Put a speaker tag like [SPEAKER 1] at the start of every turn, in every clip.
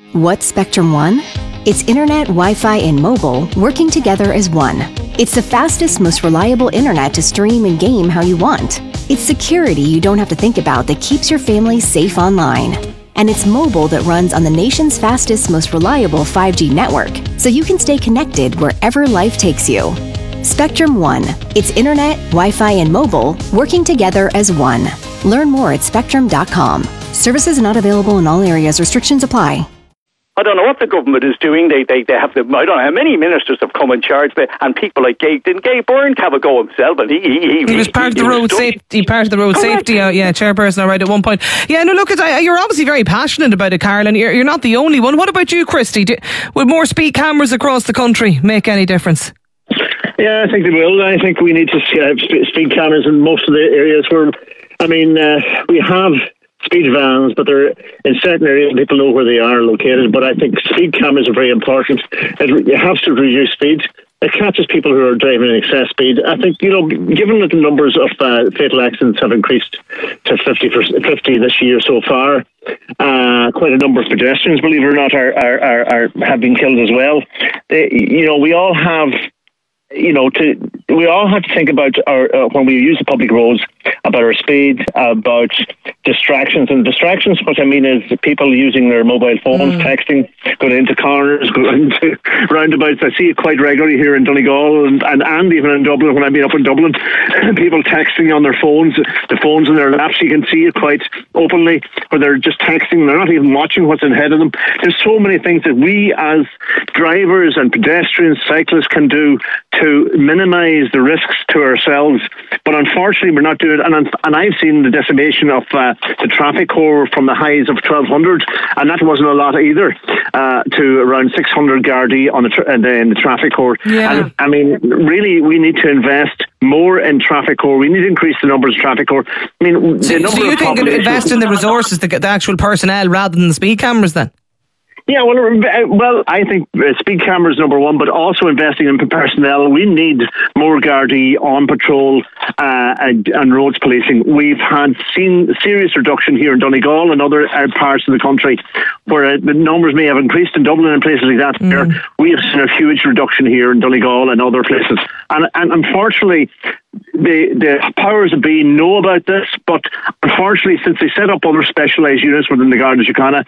[SPEAKER 1] What's Spectrum One? It's internet, Wi-Fi, and mobile working together as one. It's the fastest, most reliable internet to stream and game how you want. It's security you don't have to think about that keeps your family safe online. And it's mobile that runs on the nation's fastest, most reliable 5G network, so you can stay connected wherever life takes you. Spectrum One. It's internet, Wi-Fi, and mobile working together as one. Learn more at spectrum.com. Services not available in all areas. Restrictions apply.
[SPEAKER 2] I don't know what the government is doing. They have the, I don't know how many ministers have come in charge, and people like Gay Byrne have a go himself, and he
[SPEAKER 3] was part of the road safety, chairperson, all right, at one point. Yeah, no, look, you're obviously very passionate about it, Carl, and you're not the only one. What about you, Christy? Would more speed cameras across the country make any difference?
[SPEAKER 4] Yeah, I think they will. I think we need to have speed cameras in most of the areas where, we have speed vans, but they're in certain areas people know where they are located. But I think speed cameras are very important. It has to reduce speed. It catches people who are driving in excess speed. I think, given that the numbers of fatal accidents have increased to 50 this year so far, quite a number of pedestrians, believe it or not, have been killed as well. We all have. We all have to think about when we use the public roads, about our speed, about distractions. And distractions, what I mean is people using their mobile phones, texting, going into corners, going into roundabouts. I see it quite regularly here in Donegal and even in Dublin when I've been up in Dublin. People texting on their phones, the phones in their laps. You can see it quite openly where they're just texting. They're not even watching what's ahead of them. There's so many things that we as drivers and pedestrians, cyclists can do to minimise the risks to ourselves, but unfortunately we're not doing it. And I've seen the decimation of the traffic corps from the highs of 1,200, and that wasn't a lot either, to around 600 Gardaí in the traffic corps.
[SPEAKER 3] Yeah.
[SPEAKER 4] And really, we need to invest more in traffic corps. We need to increase the numbers of traffic corps.
[SPEAKER 3] So you think invest in the resources to get the actual personnel rather than the speed cameras then?
[SPEAKER 4] Yeah, well, I think speed cameras number one, but also investing in personnel. We need more Gardaí on patrol and roads policing. We've seen serious reduction here in Donegal and other parts of the country where the numbers may have increased in Dublin and places like that. Where we have seen a huge reduction here in Donegal and other places. And unfortunately, the powers that be know about this, but unfortunately, since they set up other specialised units within the Garda Síochána,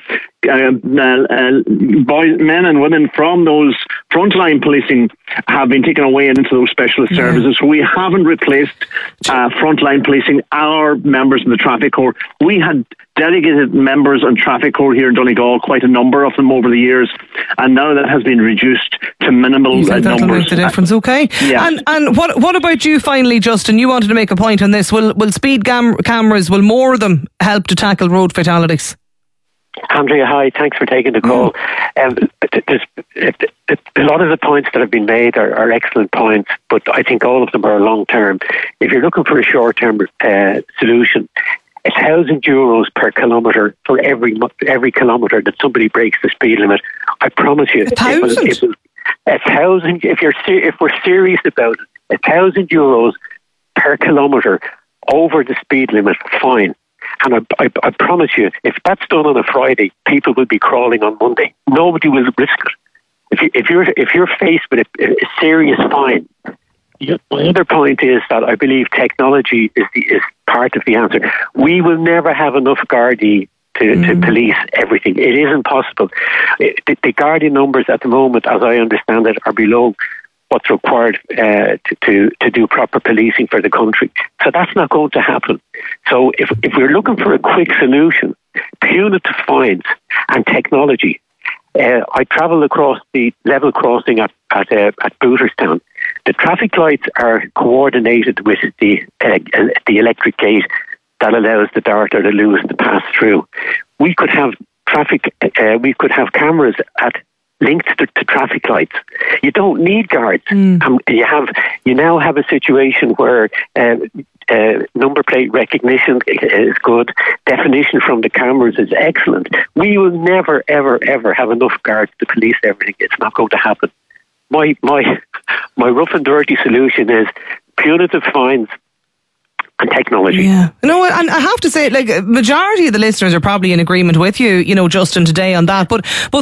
[SPEAKER 4] men and women from those frontline policing have been taken away into those specialist services. So we haven't replaced frontline policing, our members in the traffic corps. We had delegated members on traffic corps here in Donegal, quite a number of them over the years, and now that has been reduced to minimal numbers.
[SPEAKER 3] That'll make the difference, okay?
[SPEAKER 4] Yeah.
[SPEAKER 3] And what about you finally, Justin? You wanted to make a point on this. Will speed cameras, will more of them help to tackle road fatalities?
[SPEAKER 5] Andrea, hi. Thanks for taking the call. A lot of the points that have been made are excellent points, but I think all of them are long term. If you're looking for a short term solution, €1,000 per kilometre for every kilometre that somebody breaks the speed limit, I promise you, €1,000. If we're serious about it, €1,000 per kilometre over the speed limit, fine. And I promise you, if that's done on a Friday, people will be crawling on Monday. Nobody will risk it. If you're faced with a serious fine. My other point is that I believe technology is part of the answer. We will never have enough Gardaí to police everything. It isn't possible. The Gardaí numbers at the moment, as I understand it, are below what's required to do proper policing for the country. So that's not going to happen. So if we're looking for a quick solution, punitive fines and technology. I travelled across the level crossing at Booterstown. The traffic lights are coordinated with the electric gate that allows the Dart or the Lewis to pass through. We could have cameras linked to traffic lights. You don't need guards. You now have a situation where number plate recognition is good. Definition from the cameras is excellent. We will never, ever, ever have enough guards to police everything. It's not going to happen. My rough and dirty solution is punitive fines and technology.
[SPEAKER 3] Yeah. No, and I have to say, majority of the listeners are probably in agreement with you, Justin, today on that. But